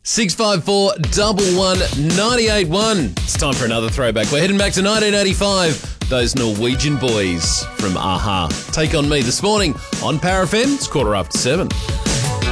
654 11981. It's time for another throwback. We're heading back to 1985. Those Norwegian boys from Aha. Take On Me this morning on Power FM. It's 7:15.